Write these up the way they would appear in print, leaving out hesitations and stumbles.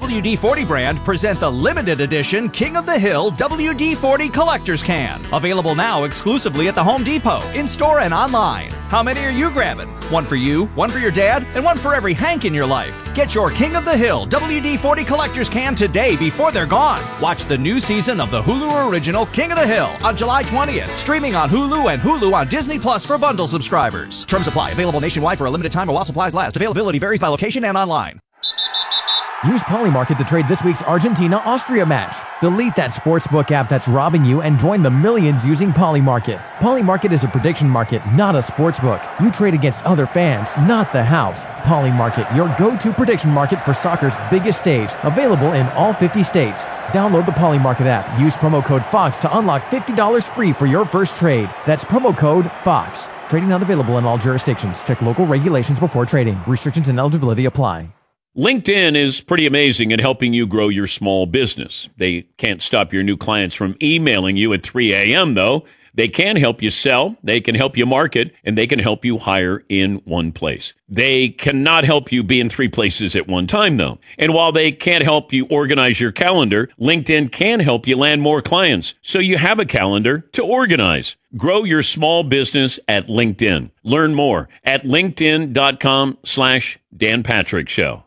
WD-40 brand present the limited edition King of the Hill WD-40 Collector's Can. Available now exclusively at the Home Depot, in-store and online. How many are you grabbing? One for you, one for your dad, and one for every Hank in your life. Get your King of the Hill WD-40 Collector's Can today before they're gone. Watch the new season of the Hulu original King of the Hill on July 20th. Streaming on Hulu and Hulu on Disney Plus for bundle subscribers. Terms apply. Available nationwide for a limited time or while supplies last. Availability varies by location and online. Use Polymarket to trade this week's Argentina-Austria match. Delete that sportsbook app that's robbing you and join the millions using Polymarket. Polymarket is a prediction market, not a sportsbook. You trade against other fans, not the house. Polymarket, your go-to prediction market for soccer's biggest stage. Available in all 50 states. Download the Polymarket app. Use promo code FOX to unlock $50 free for your first trade. That's promo code FOX. Trading not available in all jurisdictions. Check local regulations before trading. Restrictions and eligibility apply. LinkedIn is pretty amazing at helping you grow your small business. They can't stop your new clients from emailing you at 3 a.m., though. They can help you sell, they can help you market, and they can help you hire in one place. They cannot help you be in 3 places at one time, though. And while they can't help you organize your calendar, LinkedIn can help you land more clients, so you have a calendar to organize. Grow your small business at LinkedIn. Learn more at linkedin.com/Dan Patrick Show.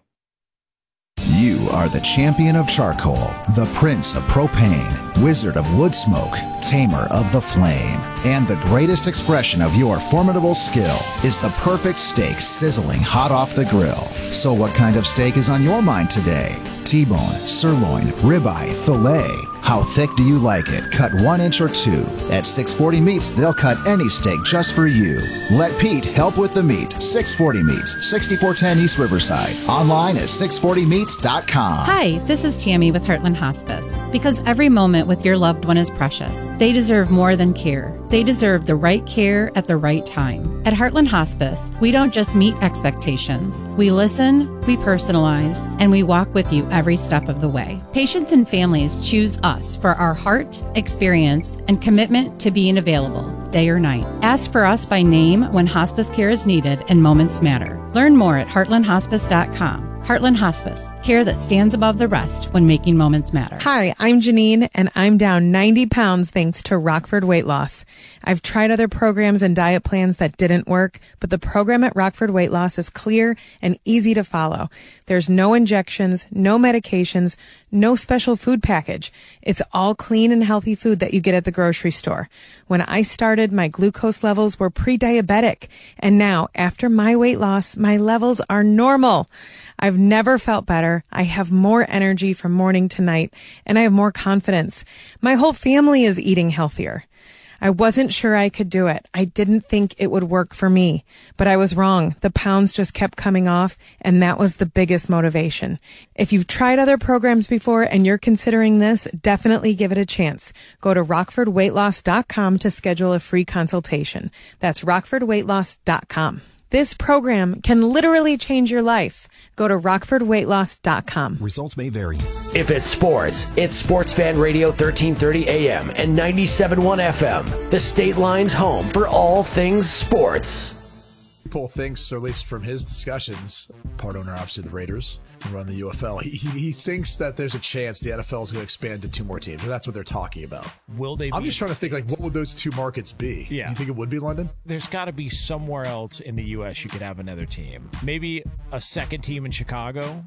You are the champion of charcoal, the prince of propane, wizard of wood smoke, tamer of the flame. And the greatest expression of your formidable skill is the perfect steak sizzling hot off the grill. So what kind of steak is on your mind today? T-bone, sirloin, ribeye, filet. How thick do you like it? Cut 1 inch or 2. At 640 Meats, they'll cut any steak just for you. Let Pete help with the meat. 640 Meats, 6410 East Riverside. Online at 640meats.com. Hi, this is Tammy with Heartland Hospice. Because every moment with your loved one is precious. They deserve more than care. They deserve the right care at the right time. At Heartland Hospice, we don't just meet expectations. We listen, we personalize, and we walk with you every step of the way. Patients and families choose us for our heart, experience, and commitment to being available, day or night. Ask for us by name when hospice care is needed and moments matter. Learn more at heartlandhospice.com. Heartland Hospice, care that stands above the rest when making moments matter. Hi, I'm Janine, and I'm down 90 pounds thanks to Rockford Weight Loss. I've tried other programs and diet plans that didn't work, but the program at Rockford Weight Loss is clear and easy to follow. There's no injections, no medications, no special food package. It's all clean and healthy food that you get at the grocery store. When I started, my glucose levels were pre-diabetic, and now, after my weight loss, my levels are normal. I've never felt better. I have more energy from morning to night, and I have more confidence. My whole family is eating healthier. I wasn't sure I could do it. I didn't think it would work for me, but I was wrong. The pounds just kept coming off, and that was the biggest motivation. If you've tried other programs before and you're considering this, definitely give it a chance. Go to rockfordweightloss.com to schedule a free consultation. That's rockfordweightloss.com. This program can literally change your life. Go to rockfordweightloss.com. Results may vary. If it's sports, it's Sports Fan Radio 1330 AM and 97.1 FM. The State Line's home for all things sports. Paul thinks, or at least from his discussions, part owner obviously the Raiders, and run the UFL, he thinks that there's a chance the NFL is going to expand to 2 more teams, or that's what they're talking about. Will they? I'm just trying to think, like, what would those 2 markets be? Yeah. Do you think it would be London? There's got to be somewhere else in the U.S. you could have another team. Maybe a second team in Chicago.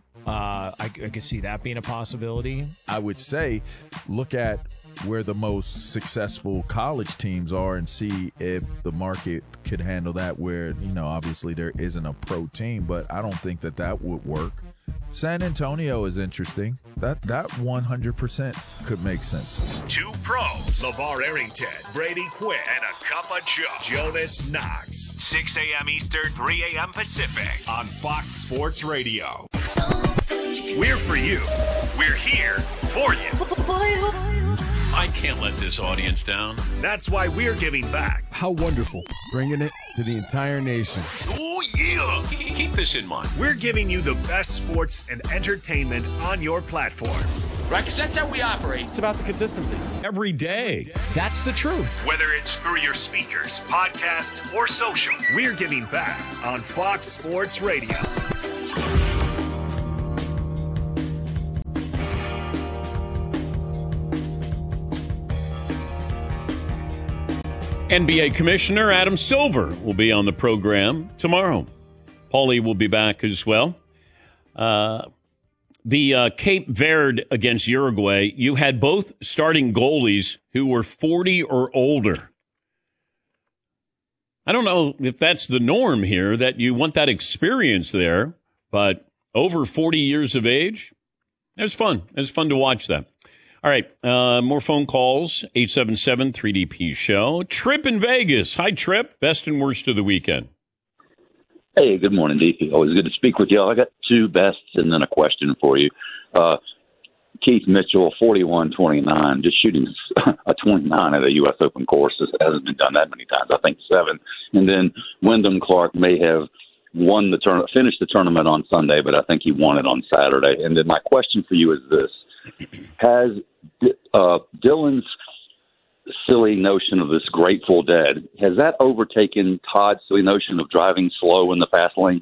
I could see that being a possibility. I would say look at where the most successful college teams are and see if the market could handle that, where, you know, obviously there isn't a pro team, but I don't think that would work. San Antonio is interesting. That 100% could make sense. 2 pros, LeVar Arrington, Brady Quinn, and a cup of Joe, Jonas Knox. 6 a.m. Eastern, 3 a.m. Pacific on Fox Sports Radio. We're for you. We're here for you. I can't let this audience down. That's why we're giving back. How wonderful. Bringing it to the entire nation. Oh, yeah. Keep this in mind. We're giving you the best sports and entertainment on your platforms. Right, because that's how we operate. It's about the consistency. Every day. That's the truth. Whether it's through your speakers, podcast, or social, we're giving back on Fox Sports Radio. NBA Commissioner Adam Silver will be on the program tomorrow. Paulie will be back as well. The Cape Verde against Uruguay, you had both starting goalies who were 40 or older. I don't know if that's the norm here, that you want that experience there, but over 40 years of age, it was fun. It was fun to watch that. All right, more phone calls, 877-3DP-SHOW. Trip in Vegas. Hi, Trip. Best and worst of the weekend. Hey, good morning, DP. Always good to speak with y'all. I got two bests and then a question for you. Keith Mitchell, 41-29, just shooting a 29 at a U.S. Open course. It hasn't been done that many times. I think 7. And then Wyndham Clark may have won the tournament, finished the tournament on Sunday, but I think he won it on Saturday. And then my question for you is this. Has Dylan's silly notion of this Grateful Dead, has that overtaken Todd's silly notion of driving slow in the fast lane?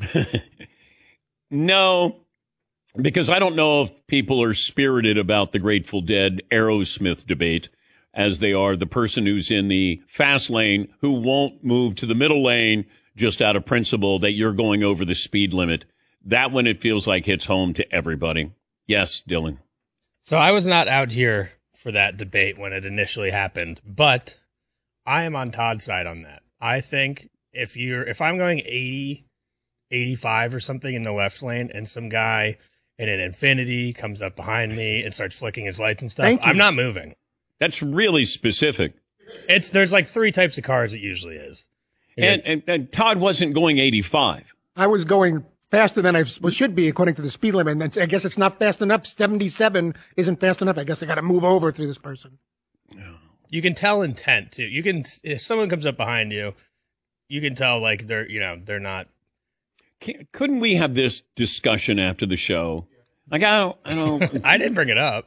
No, because I don't know if people are spirited about the Grateful Dead Aerosmith debate as they are the person who's in the fast lane who won't move to the middle lane just out of principle that you're going over the speed limit. That one, it feels like, hits home to everybody. Yes, Dylan. So I was not out here for that debate when it initially happened, but I am on Todd's side on that. I think if I'm going 80, 85 or something in the left lane and some guy in an Infinity comes up behind me and starts flicking his lights and stuff, I'm not moving. That's really specific. There's like 3 types of cars it usually is. And Todd wasn't going 85. I was going faster than I should be according to the speed limit. And I guess it's not fast enough. 77 isn't fast enough. I guess I got to move over through this person. You can tell intent too. You can, if someone comes up behind you, you can tell like they're not. Couldn't we have this discussion after the show? Like I don't. I didn't bring it up.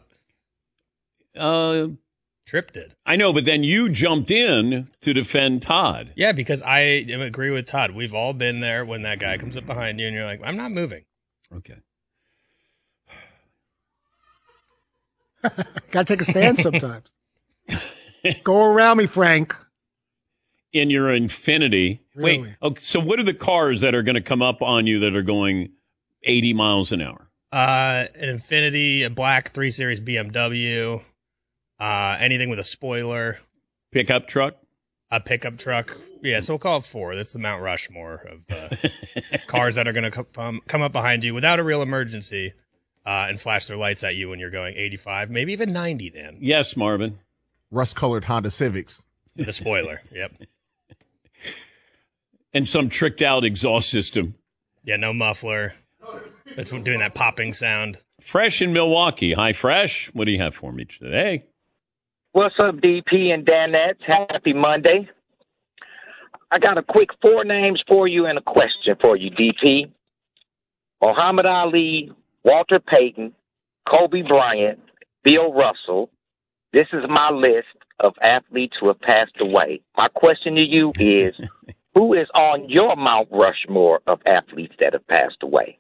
Tripp did. I know, but then you jumped in to defend Todd. Yeah, because I agree with Todd. We've all been there when that guy comes up behind you and you're like, I'm not moving. Okay. Got to take a stand sometimes. Go around me, Frank. In your Infinity. Really? Wait, okay, so what are the cars that are going to come up on you that are going 80 miles an hour? An Infinity, a black 3 Series BMW. Anything with a spoiler. Pickup truck? A pickup truck. Yeah, so we'll call it 4. That's the Mount Rushmore of cars that are going to come up behind you without a real emergency and flash their lights at you when you're going 85, maybe even 90, Dan. Yes, Marvin. Rust-colored Honda Civics. The spoiler, yep. And some tricked-out exhaust system. Yeah, no muffler. That's doing that popping sound. Fresh in Milwaukee. Hi, Fresh. What do you have for me today? What's up, DP and Danettes? Happy Monday. I got a quick 4 names for you and a question for you, DP. Muhammad Ali, Walter Payton, Kobe Bryant, Bill Russell. This is my list of athletes who have passed away. My question to you is, who is on your Mount Rushmore of athletes that have passed away?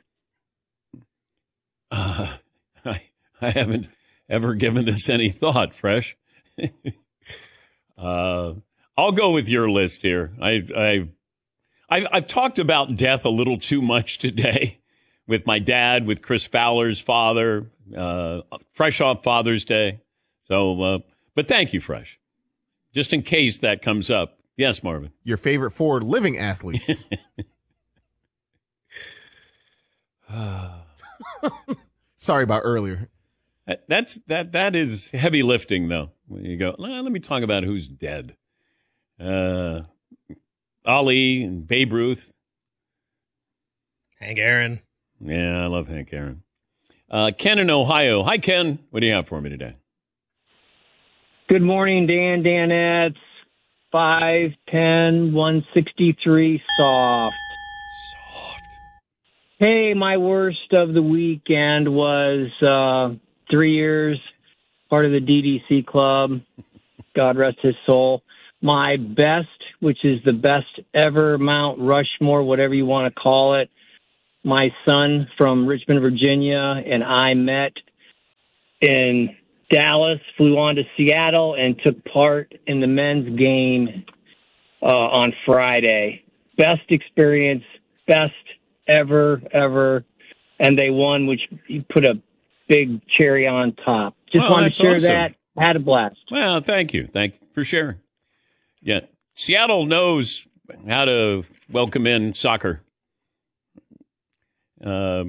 I haven't ever given this any thought, Fresh. I'll go with your list here. I've talked about death a little too much today with my dad, with Chris Fowler's father, fresh off Father's Day. So, but thank you, Fresh. Just in case that comes up. Yes, Marvin. Your favorite 4 living athletes. Sorry about earlier. That is heavy lifting, though. When you go, let me talk about who's dead. Ali and Babe Ruth. Hank Aaron. Yeah, I love Hank Aaron. Ken in Ohio. Hi, Ken. What do you have for me today? Good morning, Dan, Danettes. 5'10", 163, soft. Hey, my worst of the weekend was 3 years, part of the DDC club. God rest his soul. My best, which is the best ever Mount Rushmore, whatever you want to call it. My son from Richmond, Virginia, and I met in Dallas, flew on to Seattle, and took part in the men's game on Friday. Best experience, best ever. And they won, which you put a big cherry on top. Just wanted to share that. Had a blast. Well, thank you. Thank you for sharing. Yeah. Seattle knows how to welcome in soccer. But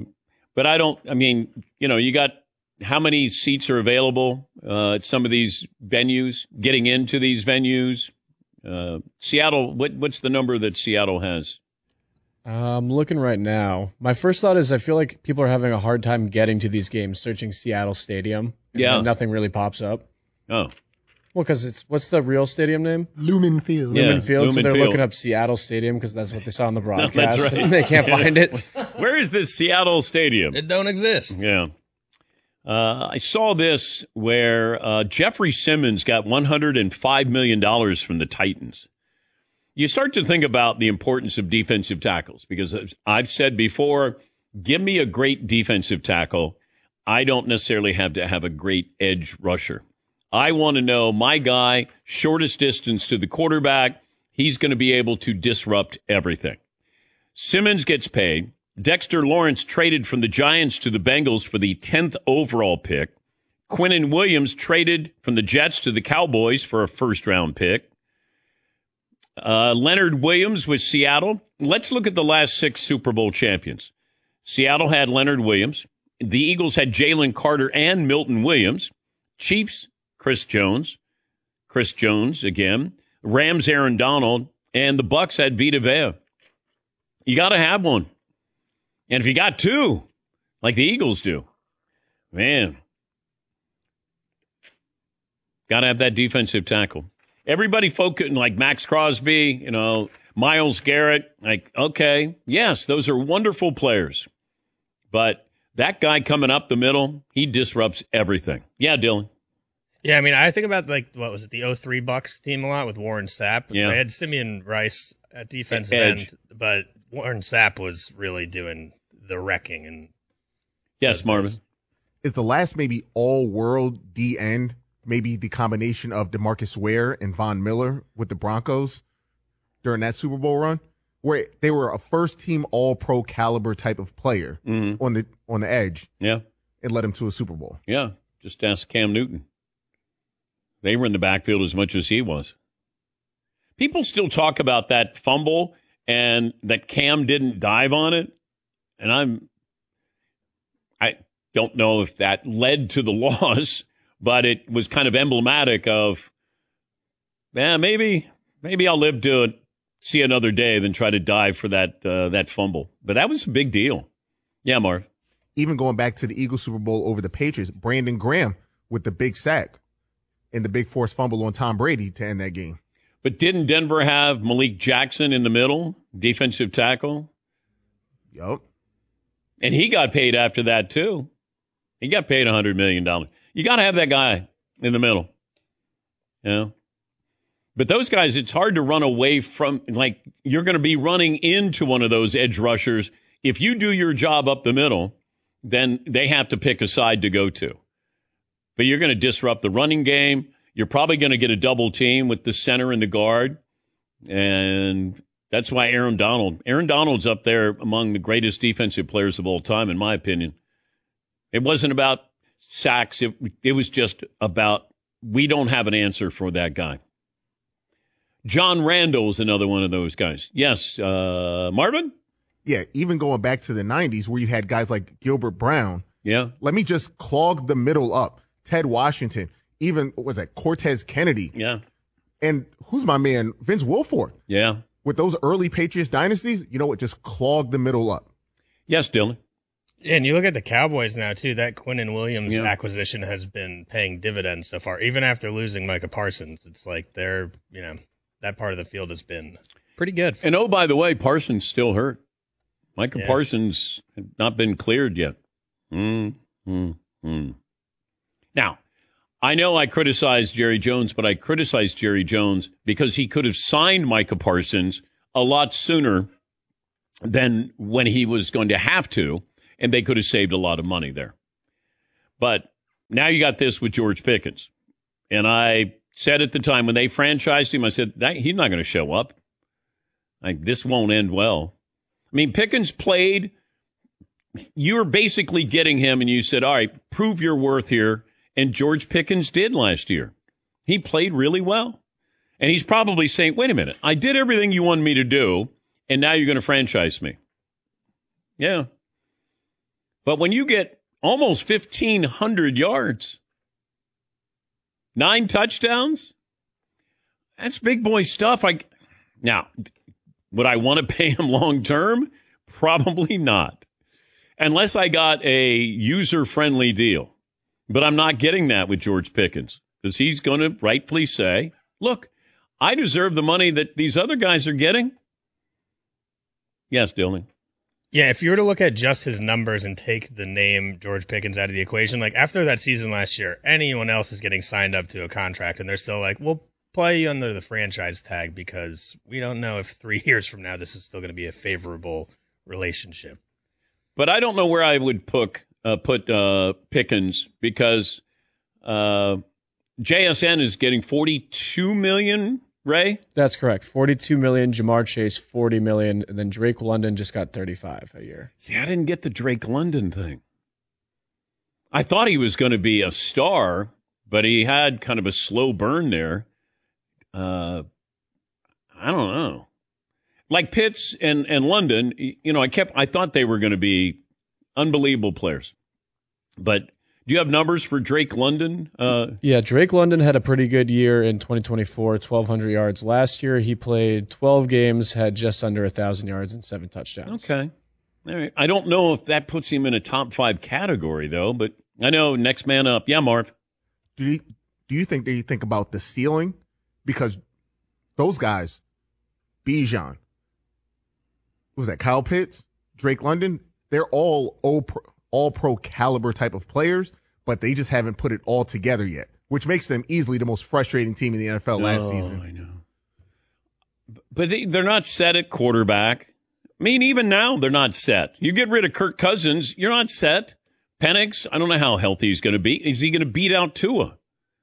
you got how many seats are available at some of these venues, getting into these venues? Seattle, what's the number that Seattle has? I'm looking right now. My first thought is I feel like people are having a hard time getting to these games, searching Seattle Stadium. And nothing really pops up. Oh. Well, because what's the real stadium name? Lumen Field. Lumen Field. So they're Field. looking up Seattle Stadium because that's what they saw on the broadcast. That's right. And they can't find it. Where is this Seattle Stadium? It don't exist. Yeah. I saw this where Jeffrey Simmons got $105 million from the Titans. You start to think about the importance of defensive tackles because I've said before, give me a great defensive tackle. I don't necessarily have to have a great edge rusher. I want to know my guy, shortest distance to the quarterback, he's going to be able to disrupt everything. Simmons gets paid. Dexter Lawrence traded from the Giants to the Bengals for the 10th overall pick. Quinnen Williams traded from the Jets to the Cowboys for a first-round pick. Leonard Williams with Seattle. Let's look at the last 6 Super Bowl champions. Seattle had Leonard Williams. The Eagles had Jalen Carter and Milton Williams. Chiefs, Chris Jones again. Rams, Aaron Donald. And the Bucks had Vita Vea. You got to have one. And if you got 2, like the Eagles do, man, got to have that defensive tackle. Everybody focusing like Max Crosby, Myles Garrett. Like, okay, yes, those are wonderful players. But that guy coming up the middle, he disrupts everything. Yeah, Dylan. Yeah, I mean, I think about, the 03 Bucks team a lot with Warren Sapp. Yeah. They had Simeon Rice at defensive end, but Warren Sapp was really doing the wrecking. And yes, Marvin. Is the last maybe all-world D end maybe the combination of DeMarcus Ware and Von Miller with the Broncos during that Super Bowl run, where they were a first-team All-Pro caliber type of player on the edge. Yeah, it led him to a Super Bowl. Yeah, just ask Cam Newton. They were in the backfield as much as he was. People still talk about that fumble and that Cam didn't dive on it, and I don't know if that led to the loss. But it was kind of emblematic of, maybe I'll live to see another day than try to dive for that fumble. But that was a big deal. Yeah, Marv. Even going back to the Eagles Super Bowl over the Patriots, Brandon Graham with the big sack and the big forced fumble on Tom Brady to end that game. But didn't Denver have Malik Jackson in the middle, defensive tackle? Yup. And he got paid after that, too. He got paid $100 million. You got to have that guy in the middle. But those guys, it's hard to run away from, you're going to be running into one of those edge rushers. If you do your job up the middle, then they have to pick a side to go to. But you're going to disrupt the running game. You're probably going to get a double team with the center and the guard. And that's why Aaron Donald's up there among the greatest defensive players of all time, in my opinion. It wasn't about sacks. It was just about we don't have an answer for that guy. John Randall is another one of those guys. Yes, Marvin? Yeah, even going back to the 90s where you had guys like Gilbert Brown. Yeah. Let me just clog the middle up. Ted Washington, even, Cortez Kennedy. Yeah. And who's my man? Vince Wilfork. Yeah. With those early Patriots dynasties, just clog the middle up. Yes, Dylan. And you look at the Cowboys now, too. That Quinnen Williams acquisition has been paying dividends so far. Even after losing Micah Parsons, it's like they're, that part of the field has been pretty good. And, oh, by the way, Parsons still hurt. Micah Parsons had not been cleared yet. Now, I know I criticized Jerry Jones, but I criticized Jerry Jones because he could have signed Micah Parsons a lot sooner than when he was going to have to, and they could have saved a lot of money there. But now you got this with George Pickens. And I said at the time when they franchised him, I said, he's not going to show up. This won't end well. I mean, Pickens played. You were basically getting him, and you said, all right, prove your worth here. And George Pickens did last year. He played really well. And he's probably saying, wait a minute, I did everything you wanted me to do, and now you're going to franchise me. Yeah. But when you get almost 1,500 yards, 9 touchdowns, that's big boy stuff. Now, would I want to pay him long term? Probably not. Unless I got a user-friendly deal. But I'm not getting that with George Pickens because he's going to rightfully say, look, I deserve the money that these other guys are getting. Yes, Dylan. Yeah, if you were to look at just his numbers and take the name George Pickens out of the equation, like after that season last year, anyone else is getting signed up to a contract and they're still like, we'll play you under the franchise tag because we don't know if 3 years from now this is still going to be a favorable relationship. But I don't know where I would put Pickens because JSN is getting $42 million, Ray? That's correct. $42 million, Jamar Chase $40 million, and then Drake London just got $35 a year. See, I didn't get the Drake London thing. I thought he was going to be a star, but he had kind of a slow burn there. I don't know. Like Pitts and London, I thought they were going to be unbelievable players. But do you have numbers for Drake London? Yeah, Drake London had a pretty good year in 2024, 1,200 yards. Last year, he played 12 games, had just under 1,000 yards and 7 touchdowns. Okay. All right. I don't know if that puts him in a top 5 category, though, but I know next man up. Yeah, Marv. Do you think they think about the ceiling? Because those guys, Bijan, what was that, Kyle Pitts, Drake London, they're all all-pro caliber type of players, but they just haven't put it all together yet, which makes them easily the most frustrating team in the NFL last season. I know. But they're not set at quarterback. I mean, even now, they're not set. You get rid of Kirk Cousins, you're not set. Penix, I don't know how healthy he's going to be. Is he going to beat out Tua?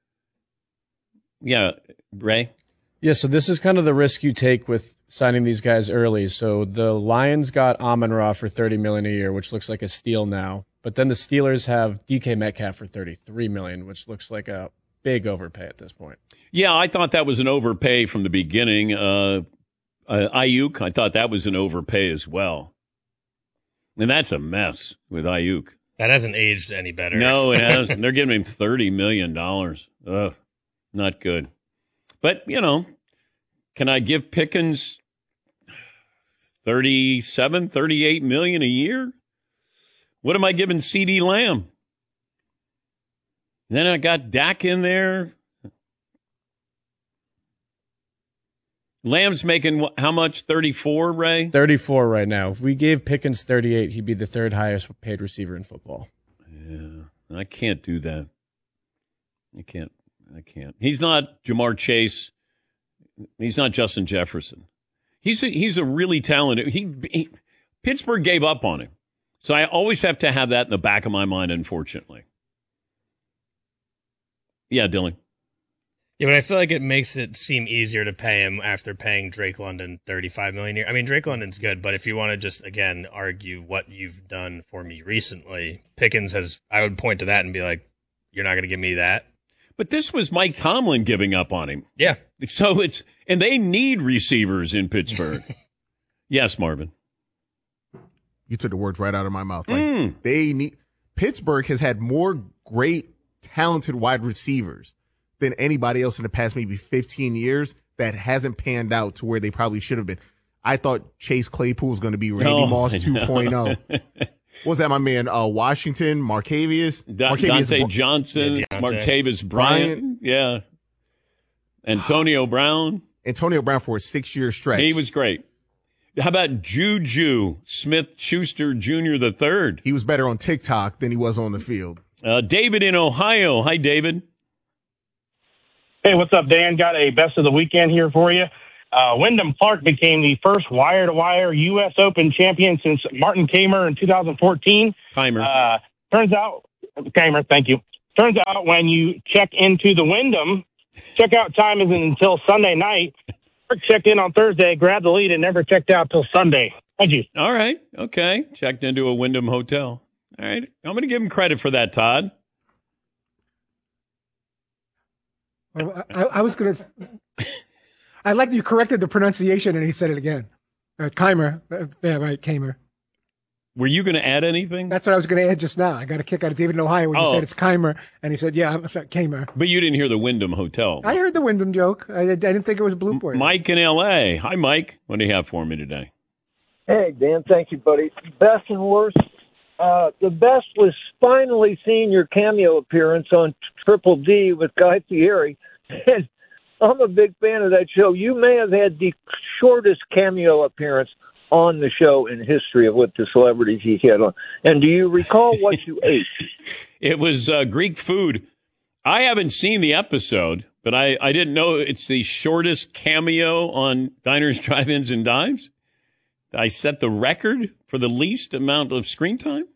Yeah, Ray? Yeah, so this is kind of the risk you take with signing these guys early. So the Lions got Amon-Ra for $30 million a year, which looks like a steal now. But then the Steelers have DK Metcalf for $33 million, which looks like a big overpay at this point. Yeah, I thought that was an overpay from the beginning. Ayuk, I thought that was an overpay as well. And that's a mess with Ayuk. That hasn't aged any better. No, it hasn't. They're giving him $30 million. Ugh, not good. But, can I give Pickens $38 million a year? What am I giving CeeDee Lamb? Then I got Dak in there. Lamb's making how much? 34, Ray? 34 right now. If we gave Pickens 38, he'd be the third highest paid receiver in football. Yeah, I can't do that. I can't. He's not Jamar Chase. He's not Justin Jefferson. He's a really talented. Pittsburgh gave up on him, so I always have to have that in the back of my mind. Unfortunately, yeah, Dylan. Yeah, but I feel like it makes it seem easier to pay him after paying Drake London $35 million a year. I mean, Drake London's good, but if you want to just again argue what you've done for me recently, Pickens has. I would point to that and be like, "You're not going to give me that." But this was Mike Tomlin giving up on him. Yeah. So and they need receivers in Pittsburgh. Yes, Marvin. You took the words right out of my mouth. Pittsburgh has had more great, talented wide receivers than anybody else in the past maybe 15 years that hasn't panned out to where they probably should have been. I thought Chase Claypool was going to be Randy Moss 2.0. What was that, my man? Washington, Martavis Dante Johnson, Martavis Bryant. Yeah. Antonio Brown. Antonio Brown for a 6-year stretch. He was great. How about Juju Smith-Schuster Jr. III? He was better on TikTok than he was on the field. David in Ohio. Hi, David. Hey, what's up, Dan? Got a best of the weekend here for you. Wyndham Clark became the first wire-to-wire U.S. Open champion since Martin Kaymer in 2014. Kaymer. Kaymer, thank you. Turns out when you check into the Wyndham, checkout time isn't until Sunday night. Checked in on Thursday, grabbed the lead, and never checked out till Sunday. Thank you. All right. Okay. Checked into a Wyndham hotel. All right. I'm going to give him credit for that, Todd. I was going to. I like that you corrected the pronunciation and he said it again. Keimer. Yeah, right, Keimer. Were you going to add anything? That's what I was going to add just now. I got a kick out of David in Ohio when you said it's Keimer, and he said, yeah, I'm sorry, Keimer. But you didn't hear the Wyndham Hotel. I heard the Wyndham joke. I didn't think it was a blooper. Mike in L.A. Hi, Mike. What do you have for me today? Hey, Dan. Thank you, buddy. Best and worst. The best was finally seeing your cameo appearance on Triple D with Guy Fieri. And I'm a big fan of that show. You may have had the shortest cameo appearance on the show in history of what the celebrities he had on. And do you recall what you ate? It was Greek food. I haven't seen the episode, but I didn't know it's the shortest cameo on Diners, Drive-Ins, and Dives. I set the record for the least amount of screen time.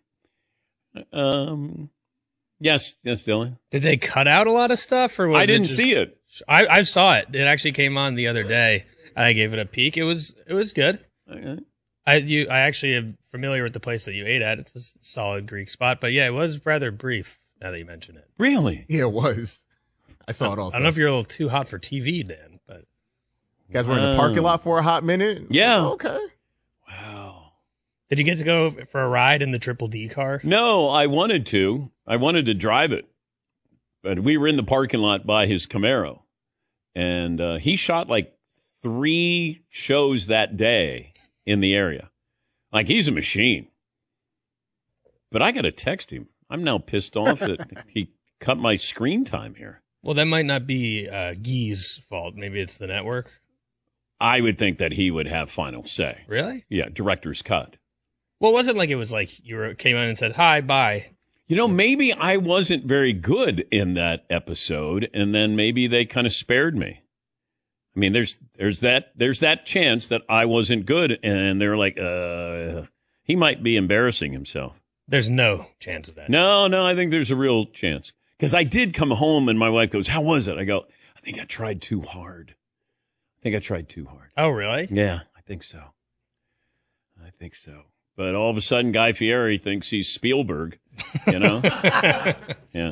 Yes, Dylan. Did they cut out a lot of stuff, or was I didn't see it? I saw it. It actually came on the other day. I gave it a peek. It was good. Okay. I actually am familiar with the place that you ate at. It's a solid Greek spot, but yeah, it was rather brief. Now that you mention it, really? Yeah, it was. I saw it also. I don't know if you're a little too hot for TV, Dan, but you guys were in the parking lot for a hot minute. Yeah. Okay. Wow. Did you get to go for a ride in the Triple D car? No, I wanted to. I wanted to drive it, but we were in the parking lot by his Camaro, and he shot like 3 shows that day in the area. Like, he's a machine. But I got to text him. I'm now pissed off that he cut my screen time here. Well, that might not be Guy's fault. Maybe it's the network. I would think that he would have final say. Really? Yeah, director's cut. Well, it wasn't like it was like you came in and said, hi, bye. You know, maybe I wasn't very good in that episode, and then maybe they kind of spared me. I mean, there's that chance that I wasn't good, and they're like, he might be embarrassing himself. There's no chance of that. No, I think there's a real chance. Because I did come home, and my wife goes, how was it? I go, I think I tried too hard. Oh, really? Yeah, I think so. But all of a sudden, Guy Fieri thinks he's Spielberg, you know? Yeah.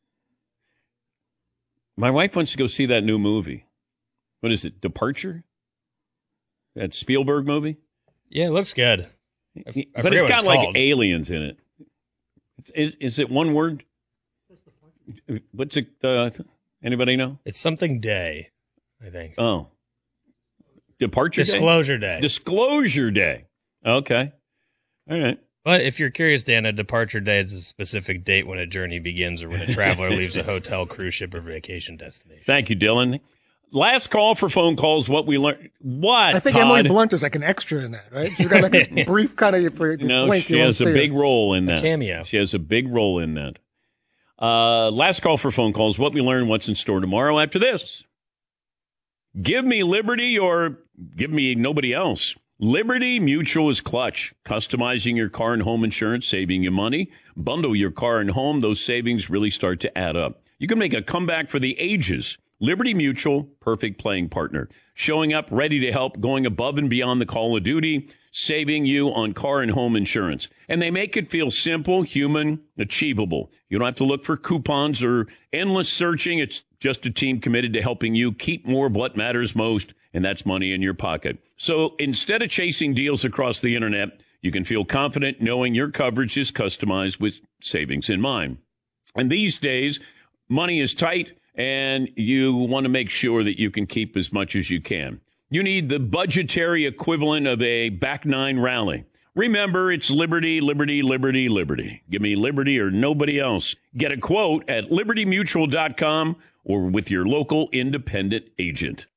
My wife wants to go see that new movie. What is it, Departure? That Spielberg movie? Yeah, it looks good. But it's got like aliens in it. Is it one word? What's it? Anybody know? It's something day, I think. Oh. Disclosure Day. Disclosure Day. Okay. All right. But if you're curious, Dan, a departure day is a specific date when a journey begins or when a traveler leaves a hotel, cruise ship, or vacation destination. Thank you, Dylan. Last call for phone calls. What we learned. What? I think Todd? Emily Blunt is like an extra in that, right? She's got like a brief kind of blink. No, she has a big role in that. A cameo. She has a big role in that. Last call for phone calls. What we learn, what's in store tomorrow after this. Give me Liberty or give me nobody else. Liberty Mutual is clutch. Customizing your car and home insurance, saving you money. Bundle your car and home. Those savings really start to add up. You can make a comeback for the ages. Liberty Mutual, perfect playing partner. Showing up, ready to help, going above and beyond the call of duty, saving you on car and home insurance. And they make it feel simple, human, achievable. You don't have to look for coupons or endless searching. It's just a team committed to helping you keep more of what matters most, and that's money in your pocket. So instead of chasing deals across the internet, you can feel confident knowing your coverage is customized with savings in mind. And these days, money is tight, and you want to make sure that you can keep as much as you can. You need the budgetary equivalent of a back nine rally. Remember, it's Liberty, Liberty, Liberty, Liberty. Give me Liberty or nobody else. Get a quote at libertymutual.com or with your local independent agent.